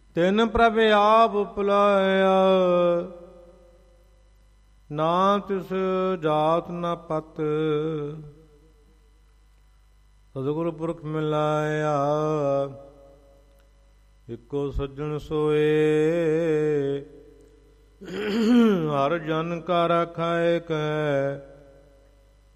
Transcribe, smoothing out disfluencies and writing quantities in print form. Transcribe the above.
ਤਿਨ ਪ੍ਰਭ ਆਪ ਉਪਲਾਇਆ, ਨਾ ਤਿਸ ਜਾਤ ਨਾ ਪਤ। ਸਤਿਗੁਰ ਪੁਰਖ ਮਿਲਾਇਆ, ਇੱਕੋ ਸੱਜਣ ਸੋਏ। ਹਰ ਜਨ ਕਾ ਰਾਖਾ ਏਕ ਹੈ,